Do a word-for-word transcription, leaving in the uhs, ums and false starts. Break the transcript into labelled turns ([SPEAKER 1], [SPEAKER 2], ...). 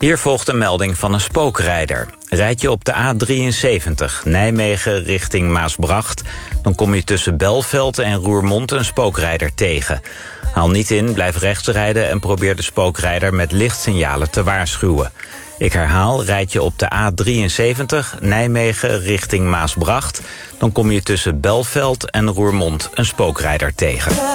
[SPEAKER 1] Hier volgt een melding van een spookrijder. Rijd je op de A drieënzeventig Nijmegen richting Maasbracht... dan kom je tussen Belveld en Roermond een spookrijder tegen. Haal niet in, blijf rechts rijden en probeer de spookrijder met lichtsignalen te waarschuwen. Ik herhaal, rijd je op de A drieënzeventig Nijmegen richting Maasbracht... dan kom je tussen Belveld en Roermond een spookrijder tegen.